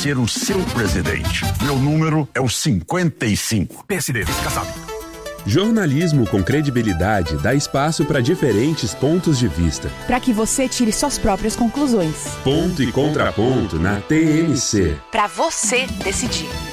ser o seu presidente. Meu número é o 55. PSD, vice-caçado. Jornalismo com credibilidade dá espaço para diferentes pontos de vista. Para que você tire suas próprias conclusões. Ponto e contraponto na TMC. Para você decidir.